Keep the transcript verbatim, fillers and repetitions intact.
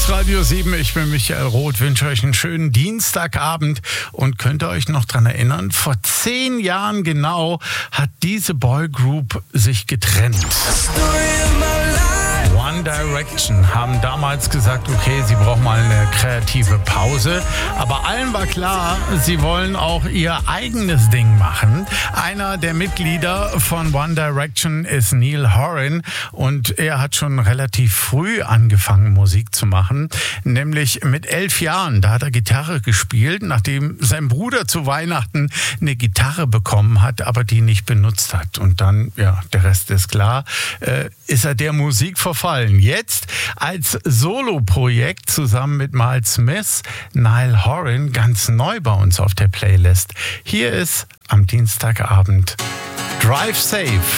Radio sieben, ich bin Michael Roth, wünsche euch einen schönen Dienstagabend und könnt ihr euch noch dran erinnern, vor zehn Jahren genau hat diese Boygroup sich getrennt. One Direction haben damals gesagt, okay, sie brauchen mal eine kreative Pause, aber allen war klar, sie wollen auch ihr eigenes Ding machen. Einer der Mitglieder von One Direction ist Niall Horan und er hat schon relativ früh angefangen, Musik zu machen, nämlich mit elf Jahren. Da hat er Gitarre gespielt, nachdem sein Bruder zu Weihnachten eine Gitarre bekommen hat, aber die nicht benutzt hat. Und dann, ja, der Rest ist klar, äh, ist er der Musik verfallen. Jetzt als Solo-Projekt zusammen mit Miles Smith, Niall Horan, ganz neu bei uns auf der Playlist. Hier ist am Dienstagabend Drive Safe.